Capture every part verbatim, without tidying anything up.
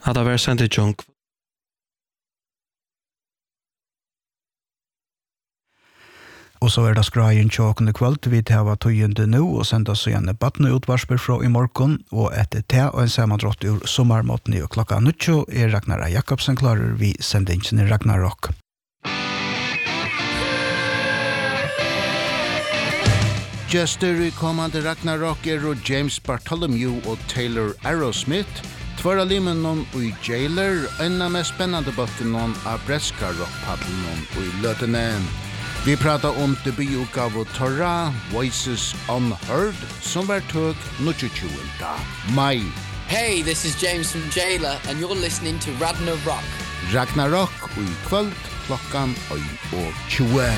Hade vært sendt i junk. Og så er det skrajen tjåkende kvöld, vi tar tøyende nå, og sender oss igjen battene utvarsper fra i morgen, og etter te og en samandrott ur sommermåten i klokka nutjo, er Ragnar Jakobsen klarer vi sendingen i Ragnarok. Gjester i kommande Ragnarok er og James Bartholomew og Taylor Arrowsmith, tvara limen nån og i Jailer, en av mest spennende bøtten nån av breska rockpadden nån og i Løtenen. Vi pratar om debututgave Torra, Voices Unheard, som var tøk tjugoåtta maj. Hey, this is James from Jailer, and you're listening to Ragnarok. Ragnarok og i kvöld klokkan og tjue.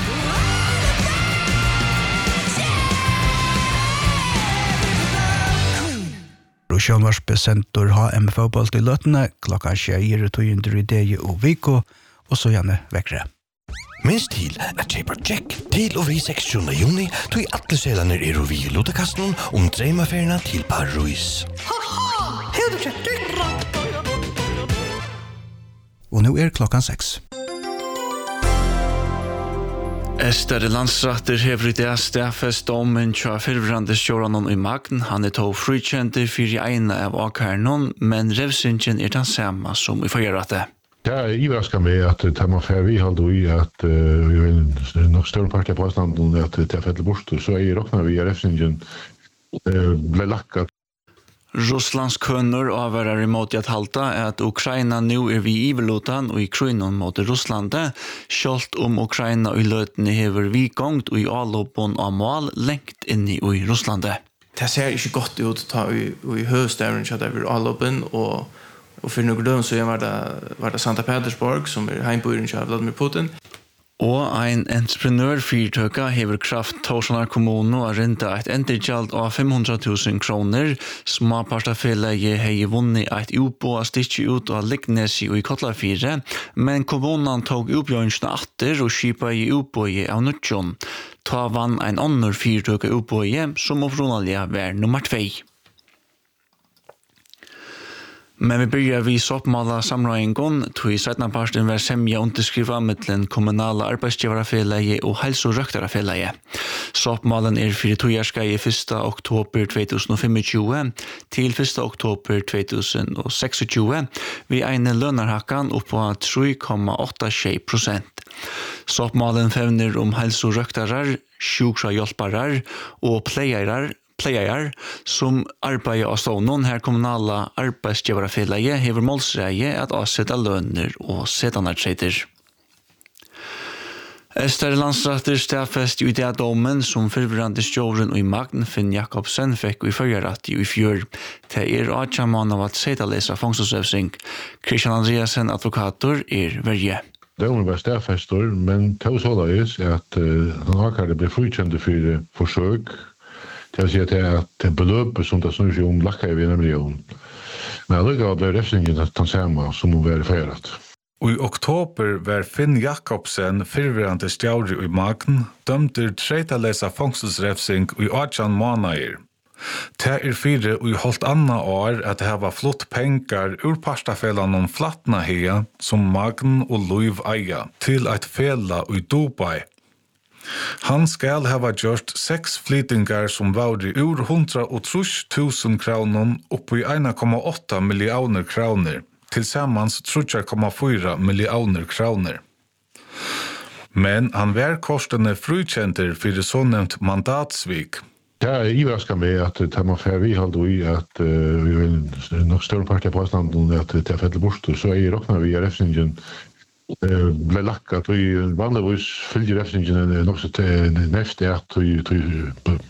Sjønvarspe sentor H M-fotboll til Løtene, klokka tjeier og tøyender i deg og Viko, og så gjerne vekkere. Minst til at kjøper check til og vi seksogtyvende juni tog alle selene er og vi i Lodekasten om dreimaferna til Paris. Og nå er klokkan seks. Ester landsratter hever i det stedfest domen tja fyrvrande stjåranon i magn. Han er tog frikjente fyrir eina av akhernon, men revsingen er den samme som i forgjørate. Det er iverraskar meg at det man fer vi halde i at uh, vi er nok større part av påstanden at det er fettel bort, så er råkna vi er revsingen uh, ble lakkat. Russlands kønner avverar imot at halta er at Ukraina nu er vi iverlotan og i krynon mot Russlande, kjolt om Ukraina og i løtene hever vi gongt og i allopon av mål lengt inni og i Russlande. Det ser ikke godt ut ta i, i høstæren så det er allopon og Og for noen døgn så var det, var det Santa Petersburg, som er heimbøyren til Vladimir Putin. Og en entreprenørfyrtøka hever kraft Torsanar kommune og renta et endergjald av fem hundre tusen kroner. Småpartafellet hei vunnet et ubå av stikket ut av Lignesi og i Kotlafire, men kommunen tog ubjørnsene atter og skipa i ubåget av Nutsjon. Ta vann en annen fyrtøka ubåget som opprunnelige var nummer tvei. Men vi börjar vi soppmala samrådingen, tog i setnaparten var semja underskriva mittlen kommunala arbeidsgivarafelaget og hälsoröktarafelaget. Soppmalen er fyrir tojarska i første oktober tjugohundrafemtjúgu til første oktober tjugohundraseksogtjúgu vi eine lønarhakkan oppå tre komma åtta prosent. Soppmalen fevner om hälsoröktarar, sjuksahjälparar og plejarar pleier som arbeider av stånden her kommunala arbeidsgivarafelaget hever målsreie at avsette lønner og sedanartreiter. Ester landsratter stedfest i det domen som fyrvrande stjåren og i magn Finn Jakobsen fikk i førjerat i fjør. Det er atjaman av at sedalesa fangselsøvsing. Christian Andreasen, advokator, er verje. Domen var stedfestor, men det var så da at uh, han akkurat ble frikjent for forsøk. Det vil si at det er et beløp som det snur seg om lakka i en million. Men allikevel ble refsingen den samme som må være feiret. I oktober var Finn Jakobsen, fyrverande stjauri i magn, dømter treitalesa fangselsrefsing i atjan månader. Det er fire og i holdt anna år at det hava flott pengar ur parstafelan om flatna hea som magn og luiv eia til eit fela i Dubai. Han skal hava gjort seks flytingar som var i ur hundra og trus tusen kroner opp i en komma åtta millioner kroner, tillsammans tre komma fyra millioner kroner. Men han var kostene frikjenter for det så nevnt mandatsvik. Det er iverraskar meg at det man fer vi halde i at uh, vi vil nok større part av påstanden at det er fettel bort, så er råkna vi er refsingen ble lakkat og vanligvis fylgjer refsingen nok så til neste at